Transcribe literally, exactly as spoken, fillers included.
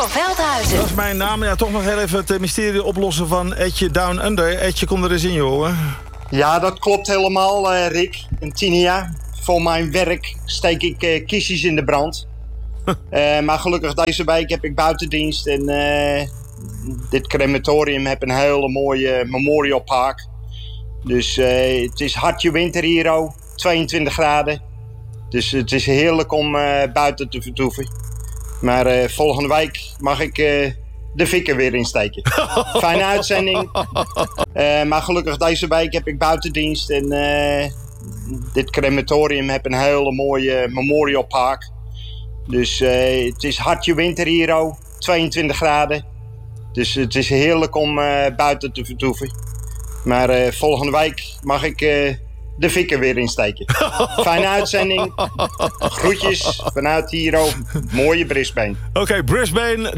van Veldhuizen. Dat is mijn naam. Ja, toch nog heel even het mysterie oplossen van Etje Down Under. Etje, kom er eens in, jongen. Ja, dat klopt helemaal, uh, Rick en Tinia. Voor mijn werk steek ik uh, kistjes in de brand. uh, maar gelukkig deze week heb ik buitendienst. En uh, dit crematorium heeft een hele mooie memorial park. Dus uh, het is hartje winter hier, oh, tweeëntwintig graden. Dus het is heerlijk om uh, buiten te vertoeven. Maar uh, volgende week mag ik uh, de fikken weer insteken. Fijne uitzending. Uh, maar gelukkig deze week heb ik buitendienst. En uh, dit crematorium heeft een hele mooie memorial park. Dus uh, het is hartje winter hier, oh, tweeëntwintig graden. Dus het is heerlijk om uh, buiten te vertoeven. Maar uh, volgende week mag ik uh, de fikken weer insteken. Fijne uitzending. Groetjes vanuit hier, oh, mooie Brisbane. Oké, okay, Brisbane.